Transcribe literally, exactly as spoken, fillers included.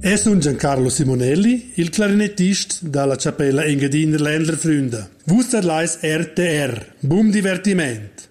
E sono Giancarlo Simonelli, il clarinettista dalla Cappella Engadiner Ländlerfreunde. Wusserleis R T R, Boom Divertiment.